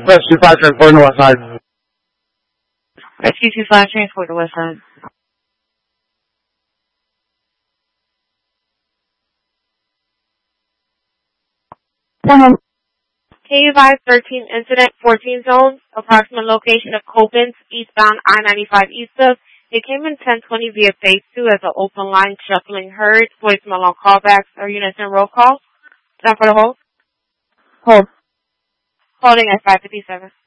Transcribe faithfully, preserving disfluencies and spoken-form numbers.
Rescue five transport on the west side. Rescue two five transport to the west side. K five thirteen incident, fourteen zones, approximate location of Copens, eastbound I ninety-five east of. It came in ten twenty via phase two as an open line shuffling herd, voicemail on callbacks or units in roll call. Time for the hold. Hold. Holding at five fifty-seven.